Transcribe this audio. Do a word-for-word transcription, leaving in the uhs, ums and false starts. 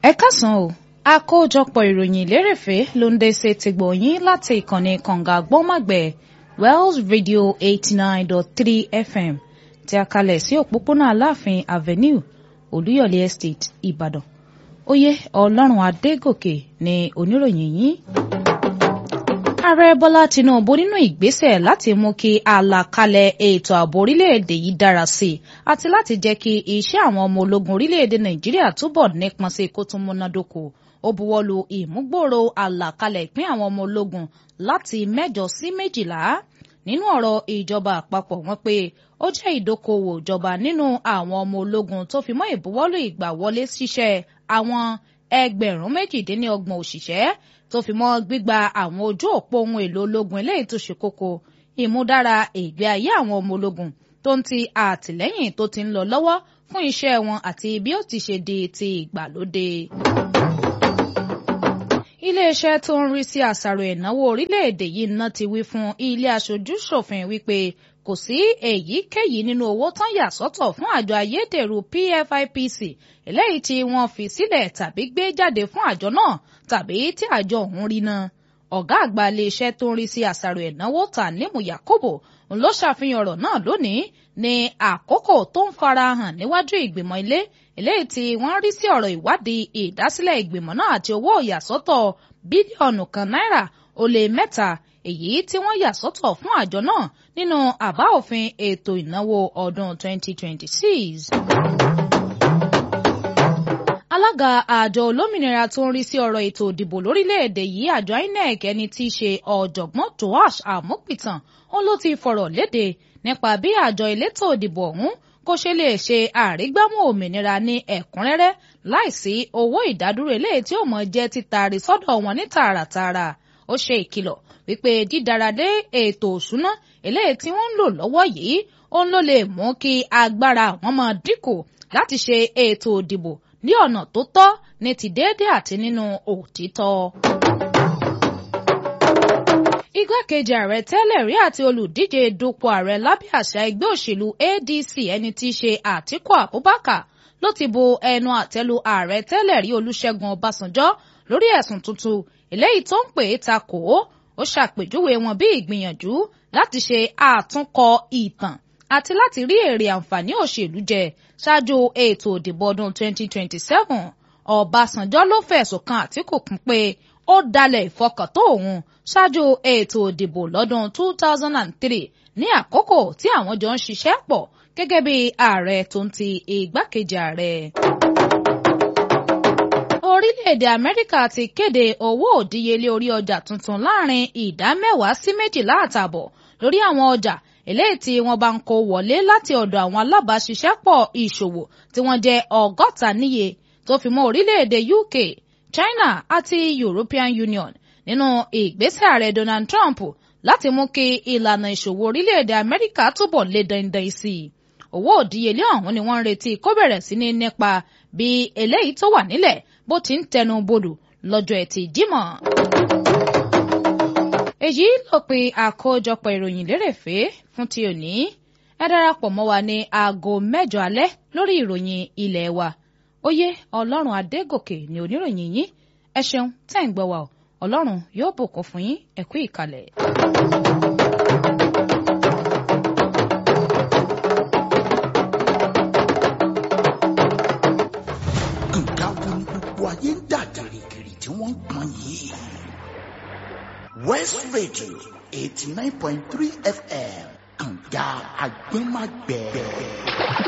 ẹ káàsán o àkójọpọ̀ ìròyìn lérèfé ló ń dé sí ti gbọ̀nyìn láti ìkànnì kànga gbọ́nmàgbẹ̀ Wells Radio eighty nine dot three F M tí a kalẹ̀ sí òpópónà Aláàfin Avenue Olúyọ̀lé Estate Ìbàdàn. Oyè Ọlọ́run Adégòkè ni oníròyìn yìí. Ààrẹ Bọ́lá Tinubu nínú ìgbésẹ̀ láti mú kí àlàkalẹ̀ ètò ààbò orílẹ̀-èdè yìí dára sí i àti láti jẹ́ kí iṣẹ́ àwọn ọmọ ológun orílẹ̀-èdè Nàìjíríà túbọ̀ nípọn sí kó tún múnádóko. Ó buwọ́lu ìmúgbòòrò àlàkalẹ̀ ìpín àwọn ọmọ ológun láti mẹ́jọ sí méjìlá. Nínú ọ̀rọ̀ ìjọba àpapọ̀ wọn pé ó jẹ́ ìdókòwò ìjọba nínú àwọn ọmọ ológun tó fi mọ́ ìbuwọ́lù ìgbàwọlé ṣiṣẹ́ àwọn ẹgbẹ̀rún méjìdínlọ́gbọ̀n òṣìṣẹ́ tó fi mọ́ gbígba àwọn ojú òpó ohun èlò ológun eléyìí tó ṣe kókó, ìmúdára ìgbé ayé àwọn ọmọ ológun tó ń ti àtìlẹ́yìn tó ti ń lọ lọ́wọ́ fún iṣẹ́ wọn àti bí ó ti ṣe di ti ìgbàlódé. Iléeṣẹ́ tó ń rí sí àṣàrò ìnáwó orílẹ̀-èdè yìí náà ti wí fún ilé aṣojú-ṣòfin wípé kò sí èyíkéyìí nínú owó tán yà sọ́tọ̀ fún àjọ ayédèrú P F I P C eléyìí tí wọ́n fi sílẹ̀ tàbí gbé jáde fún àjọ náà tàbí tí àjọ ọ̀hún rí náà. Ọ̀gá àgbà iléeṣẹ́ tó ń rí sí àṣàrò ìnáwó Tanimu Yakubu ló ṣàfihàn ọ̀rọ̀ náà lónìí ní àkókò tó ń farahàn níwájú ìgbìmọ̀ ilé eléyìí tí wọ́n rí sí ọ̀rọ̀ ìwádìí ìdásílẹ̀ ìgbìmọ̀ náà àti owó ìyàsọ́tọ̀ bílíọ̀nù kan náírà ó lé mẹ́ta èyí tí wọ́n yà sọ́tọ̀ fún àjọ náà nínú àbá òfin ètò ìnáwó ọdún twenty twenty-six. Alága àjọ olómìnira tó ń rí sí ọ̀rọ̀ ètò ìdìbò lórílẹ̀‐èdè yìí àjọ I N E C ẹni tí í ṣe ọ̀jọ̀gbọ́n Toash Amupitan òun ló ti fọ̀rọ̀ léde nípa bí àjọ elétò ìdìbò ọ̀hún kò ṣe lè ṣe àrígbámú òmìnira ní ẹ̀kúnrẹ́rẹ́ láìsí owó ìdádúró eléyìí tí ó mọ̀ jẹ́ títaari sọ́dọ̀ wọn ní tààràtààrà. Ó ṣe ìkìlọ̀ wípé dídáradé ètò òṣùná eléyìí tí wọ́n ń lò lọ́wọ́ yìí òun ló lè mú kí agbára wọn máa dínkù láti ṣe ètò ìdìbò ní ọ̀nà tó tọ́ ní ti déédé àti nínú òtítọ́. Igbákejì ààrẹ tẹ́lẹ̀ rí àti olùdíje dupò ààrẹ lábẹ́ àṣà ẹgbẹ́ òṣèlú A D C ẹni tí í ṣe Àtíkù Abubakar ló ti bu ẹnu àtẹ́lu ààrẹ tẹ́lẹ̀ rí Olúṣẹ́gun Ọbásanjọ́ lórí ẹ̀sùn tuntun eléyìí tó ń pè é takò ó. Ó ṣàpèjúwe wọn bí ìgbìyànjú láti ṣe àtúnkọ ìtàn àti láti rí èrè àǹfààní òṣèlú jẹ ṣáájú ètò ìdìbò ọdún twenty twenty-seven. Ọbásanjọ́ ló fẹ̀sùn kan Àtíkù kún pé ó dalẹ̀ ìfọkàntán òun ṣáájú ètò ìdìbò lọ́dún two thousand three ní àkókò tí àwọn jọ ń ṣiṣẹ́ pọ̀ gẹ́gẹ́ bí ààrẹ tó ń ti igbákejì ààrẹ. Orílẹ̀-èdè Amẹ́ríkà ti kéde owó òdíyelé orí ọjà tuntun láàrin ìdá mẹ́wàá sí méjìlá àtààbọ̀ lórí àwọn ọjà eléyìí tí wọ́n bá ń kó wọlé láti ọ̀dọ̀ àwọn alábàáṣiṣẹ́pọ̀ ìṣòwò tí wọ́n jẹ́ ọgọ́ta níye tó fi mọ́ orílẹ̀-èdè U K, China àti European Union nínú ìgbésẹ̀ ààrẹ Donald Trump láti mú kí ìlànà ìṣòwò orílẹ̀-èdè Amẹ́ríkà túbọ̀ lé dandan sí i. Owó òdíyelé ọ̀hún ni wọ́n ń retí kó bẹ̀rẹ̀ sí ní nípa bí eléyìí tó wà nílẹ̀ bó ti ń tẹnu bodò lọ́jọ́ Ẹtì Jímọ̀. Èyí lópin àkójọpọ̀ ìròyìn lérèfé fún ti òní. Ẹ darapọ̀ mọ́ wa ní aago mẹ́jọ alẹ́ lórí ìròyìn ilé wa. Oyè Ọlọ́run Adégòkè ni oníròyìn yín. Ẹ ṣeun tẹ́ ń gbọ́ wa o. Ọlọ́run yóò bùkún fún yín. Ẹ kú ìkàlẹ̀. Nǹkan wo ni gbogbo ayé ń dà gìrìgìrì tí wọ́n ń pọn yìí? West Radio eighty nine point three F M kànga àgbẹ̀mágbẹ̀.